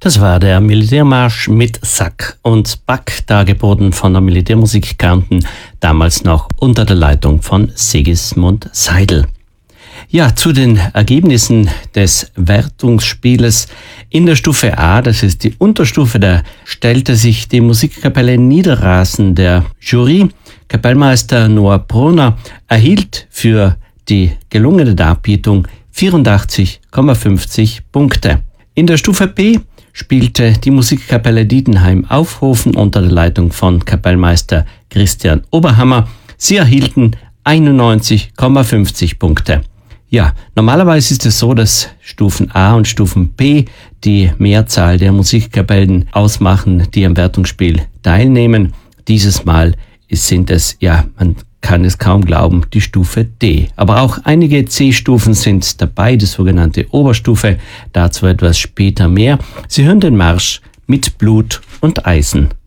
Das war der Militärmarsch mit Sack und Back, dargeboten von der Militärmusik Kärnten, damals noch unter der Leitung von Sigismund Seidel. Ja, zu den Ergebnissen des Wertungsspieles in der Stufe A, das ist die Unterstufe, da stellte sich die Musikkapelle Niederrasen der Jury. Kapellmeister Noah Brunner erhielt für die gelungene Darbietung 84,50 Punkte. In der Stufe B spielte die Musikkapelle Dietenheim-Aufhofen unter der Leitung von Kapellmeister Christian Oberhammer. Sie erhielten 91,50 Punkte. Ja, normalerweise ist es so, dass Stufen A und Stufen B die Mehrzahl der Musikkapellen ausmachen, die am Wertungsspiel teilnehmen. Dieses Mal sind es, ja, man kann es kaum glauben, die Stufe D. Aber auch einige C-Stufen sind dabei, die sogenannte Oberstufe. Dazu etwas später mehr. Sie hören den Marsch mit Blut und Eisen.